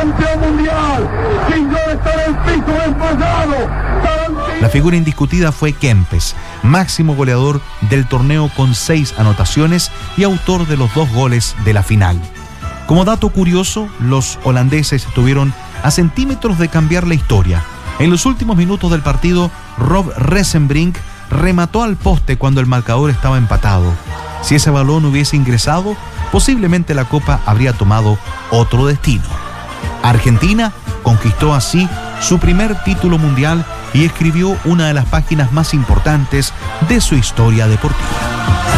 campeón mundial, sin yo estar en el piso desmayado. La figura indiscutida fue Kempes, máximo goleador del torneo con 6 anotaciones y autor de los 2 goles de la final. Como dato curioso, los holandeses estuvieron a centímetros de cambiar la historia. En los últimos minutos del partido, Rob Resenbrink remató al poste cuando el marcador estaba empatado. Si ese balón hubiese ingresado, posiblemente la Copa habría tomado otro destino. Argentina conquistó así su primer título mundial y escribió una de las páginas más importantes de su historia deportiva.